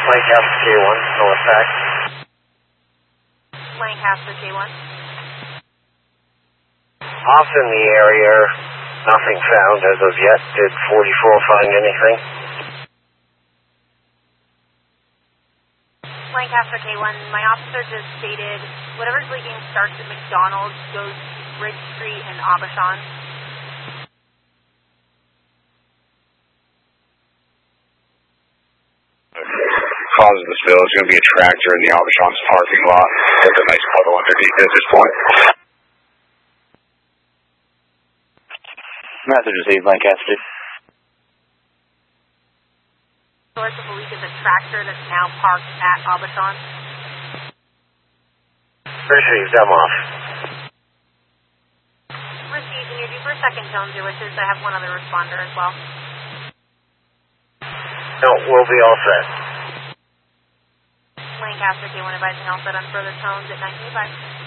Lancaster K1, North Pack. Lancaster K1. Off in the area, nothing found as of yet. Did 44 find anything? Lancaster K1, my officer just stated whatever's leaking starts at McDonald's, goes Ridge Street and Abashon. Cause of the spill is going to be a tractor in the Abashon's parking lot. There's a nice puddle underneath at this point. Message received, Lancaster. Source of the leak is a tractor that's now parked at Abashon. Received, I'm off. Received, and you're due for a second tone, your wishes. I have one other responder as well. No, we'll be all set. Lancaster K1 advising all set on further tones at 925.